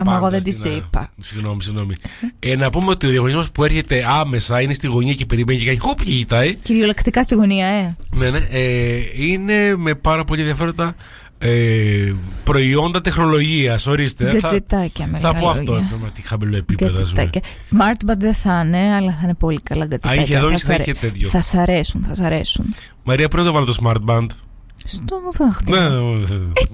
Μα εγώ δεν τις είπα. Συγγνώμη. Να πούμε ότι ο διαγωνισμός που έρχεται άμεσα είναι στη γωνία και περιμένει και κάνει χοπ και κοιτάει. Κυριολεκτικά στη γωνία, Ναι. Είναι με πάρα πολύ ενδιαφέροντα προϊόντα τεχνολογίας. Ορίστε. Γκατζετάκια θα πω αυτό. Τι χαμηλό επίπεδο. Smartband δεν θα είναι, αλλά θα είναι πολύ καλά γκατζετάκια. Είχε εδώ και τέτοιο. Θα σ' αρέσουν. Μαρία, πρέπει να βάλω το Smartband. Στο δάχτυλο.